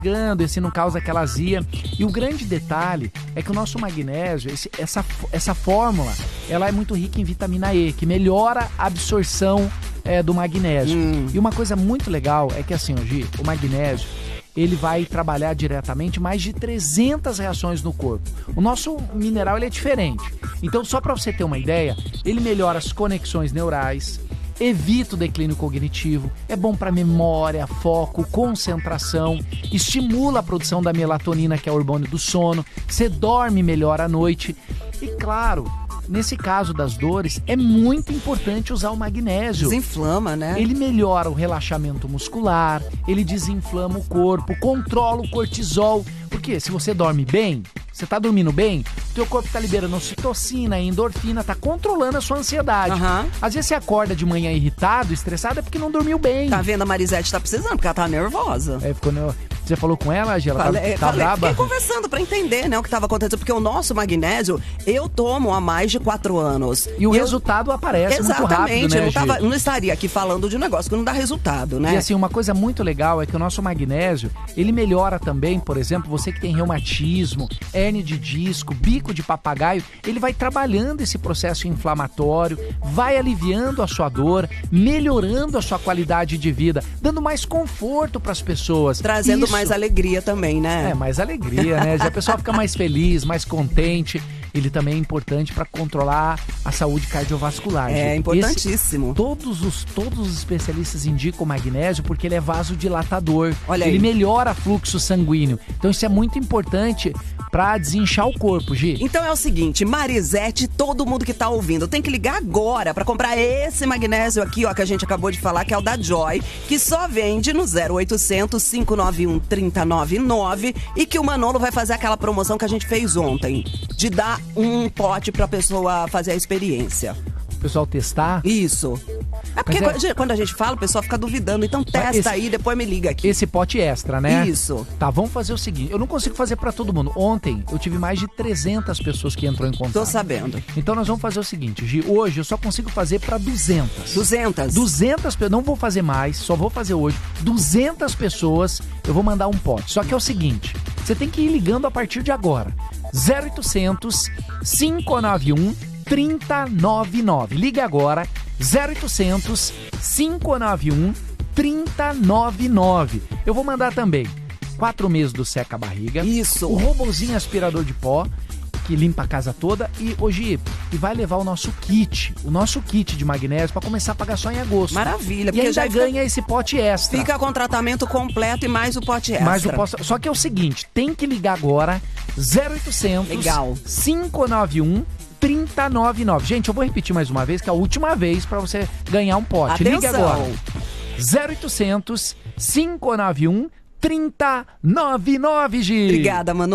esse não causa aquela azia. E o grande detalhe é que o nosso magnésio, essa fórmula, ela é muito rica em vitamina E, que melhora a absorção do magnésio. E uma coisa muito legal é que assim, Gi, o magnésio, ele vai trabalhar diretamente mais de 300 reações no corpo. O nosso mineral, ele é diferente. Então, só para você ter uma ideia, ele melhora as conexões neurais, evita o declínio cognitivo, é bom para memória, foco, concentração, estimula a produção da melatonina, que é o hormônio do sono, você dorme melhor à noite. E claro, nesse caso das dores, é muito importante usar o magnésio. Desinflama, né? Ele melhora o relaxamento muscular, ele desinflama o corpo, controla o cortisol. Porque se você dorme bem, você tá dormindo bem, teu corpo tá liberando ocitocina, endorfina, tá controlando a sua ansiedade. Às vezes você acorda de manhã irritado, estressado, é porque não dormiu bem. Tá vendo? A Marisete tá precisando, porque ela tá nervosa. Você falou com ela, Angela? Tá braba? Fiquei conversando pra entender, né, o que tava acontecendo. Porque o nosso magnésio, eu tomo há mais de 4 anos. E o resultado aparece muito rápido, né, eu não estaria aqui falando de um negócio que não dá resultado, né? E assim, uma coisa muito legal é que o nosso magnésio, ele melhora também, por exemplo, você que tem reumatismo, hérnia de disco, bico de papagaio, ele vai trabalhando esse processo inflamatório, vai aliviando a sua dor, melhorando a sua qualidade de vida, dando mais conforto para as pessoas. Trazendo mais alegria também, né? Mais alegria, né? A pessoa fica mais feliz, mais contente. Ele também é importante para controlar a saúde cardiovascular. É importantíssimo. Todos os especialistas indicam o magnésio porque ele é vasodilatador. Olha ele aí. melhora o fluxo sanguíneo. Então isso é muito importante para desinchar o corpo, Gi. Então é o seguinte, Marisete, todo mundo que tá ouvindo, tem que ligar agora para comprar esse magnésio aqui, ó, que a gente acabou de falar, que é o da Joy, que só vende no 0800 591 3099 e que o Manolo vai fazer aquela promoção que a gente fez ontem, de dar um pote pra pessoa fazer a experiência. O pessoal testar? Isso. É porque quando a gente fala, o pessoal fica duvidando. Então testa aí, depois me liga aqui. Esse pote extra, né? Isso. Tá, vamos fazer o seguinte. Eu não consigo fazer pra todo mundo. Ontem, eu tive mais de 300 pessoas que entrou em contato. Tô sabendo. Então nós vamos fazer o seguinte, Gi. Hoje eu só consigo fazer pra 200. 200? 200 pessoas. Não vou fazer mais, só vou fazer hoje. 200 pessoas, eu vou mandar um pote. Só que é o seguinte, você tem que ir ligando a partir de agora. 0800 591 3099. Liga agora, 0800 591 3099. Eu vou mandar também 4 meses do Seca Barriga. Isso. O robozinho aspirador de pó, que limpa a casa toda. E hoje vai levar o nosso kit de magnésio para começar a pagar só em agosto. Maravilha. E ainda já ganha esse pote extra. Fica com tratamento completo e mais o pote extra. Só que é o seguinte, tem que ligar agora, 0800 Legal. 591 3099. Gente, eu vou repetir mais uma vez, que é a última vez para você ganhar um pote. Atenção. Ligue agora. 0800 591 3099, Gi. Obrigada, Manu.